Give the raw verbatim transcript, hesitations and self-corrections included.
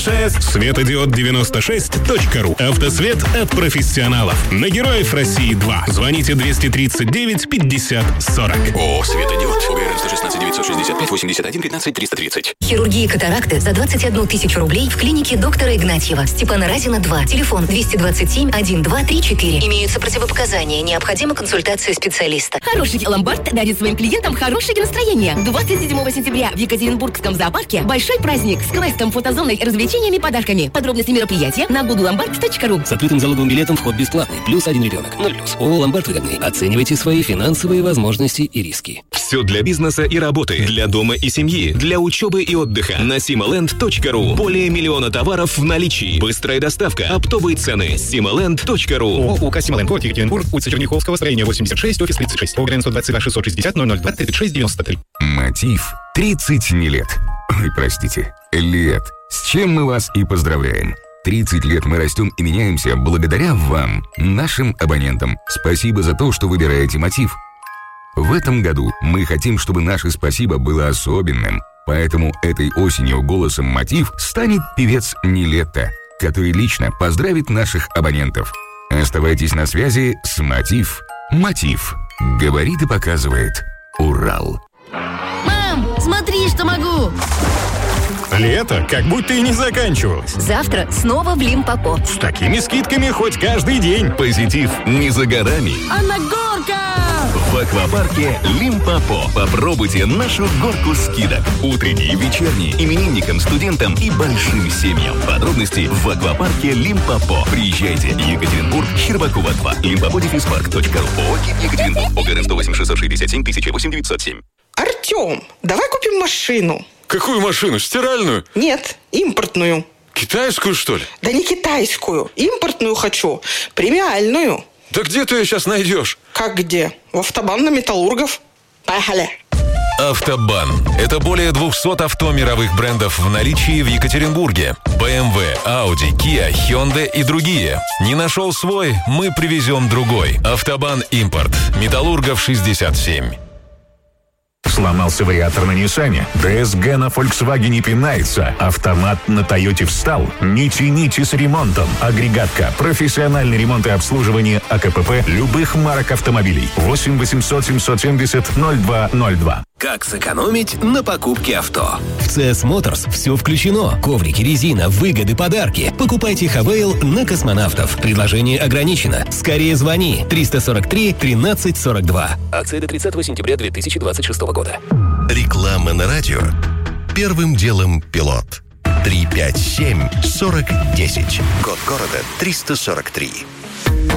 Светодиод девяносто шесть точка ру. Автосвет от профессионалов. На Героев России два. Звоните двести тридцать девять пятьдесят сорок. О, Светодиод. ОГРН сто шестнадцать девятьсот шестьдесят пять восемьдесят один пятнадцать триста тридцать. Хирургия катаракты за двадцать одну тысячу рублей в клинике доктора Игнатьева. Степана Разина два. Телефон двести двадцать семь один два три четыре. Имеются противопоказания. Необходима консультация специалиста. Хороший ломбард дарит своим клиентам хорошее настроение. двадцать седьмого сентября в Екатеринбургском зоопарке большой праздник с квестом, фотозоной, развлечениями, подарками. Подробности мероприятия на гугл ломбард точка ру. С открытым залоговым билетом вход бесплатный. Плюс один ребенок. Ноль плюс. ООО «Ломбард» выгодный. Оценивайте свои финансовые возможности и риски. Все для бизнеса и работы, для дома и семьи, для учебы и отдыха. На симоленд точка ру. Более миллиона товаров в наличии. Быстрая доставка, оптовые цены. симоленд точка ру. ООО «Симоленд», город Екатеринбург, улица Черняховского, строение восемьдесят шесть, офис тридцать шесть. ОГРН сто двадцать два шестьсот шестьдесят ноль ноль два тридцать шесть девяносто три. Мотив. тридцать не лет. Ой, простите, лет. С чем мы вас и поздравляем. тридцать лет мы растем и меняемся благодаря вам, нашим абонентам. Спасибо за то, что выбираете Мотив. В этом году мы хотим, чтобы наше спасибо было особенным. Поэтому этой осенью голосом Мотив станет певец Нилетто, который лично поздравит наших абонентов. Оставайтесь на связи с Мотив. Мотив. Говорит и показывает Урал. Мам, смотри, что могу! Лето как будто и не заканчивалось. Завтра снова в Лимпопо. С такими скидками хоть каждый день. Позитив не за горами. А на горка! В аквапарке Лимпопо. Попробуйте нашу горку скидок. Утренние, вечерние, именинникам, студентам и большим семьям. Подробности в аквапарке Лимпопо. Приезжайте. Екатеринбург, Щербакова два. лимпопо дефис парк точка ру. ООО Екатеринбург. ОГРН сто восемь шестьсот шестьдесят семь тысяча восемь девятьсот семь. Артем, давай купим машину. Какую машину? Стиральную? Нет, импортную. Китайскую, что ли? Да не китайскую. Импортную хочу. Премиальную. Да где ты ее сейчас найдешь? Как где? В Автобан на Металлургов. Поехали. Автобан. Это более двухсот авто мировых брендов в наличии в Екатеринбурге. бэ эм вэ, Audi, Kia, Hyundai и другие. Не нашел свой? Мы привезем другой. Автобан Импорт. Металлургов шестьдесят семь. Сломался вариатор на Ниссане? ДСГ на Volkswagen пинается. Автомат на Тойоте встал? Не тяните с ремонтом. Агрегатка. Профессиональный ремонт и обслуживание АКПП любых марок автомобилей. восемь восемьсот семьсот семьдесят ноль два ноль два. Как сэкономить на покупке авто? В си эс Motors все включено. Коврики, резина, выгоды, подарки. Покупайте Хавейл на Космонавтов. Предложение ограничено. Скорее звони. триста сорок три тринадцать сорок два. Акция до тридцатого сентября две тысячи двадцать шестого года. Реклама на радио. Первым делом пилот. три пять семь сорок десять. Код города триста сорок три.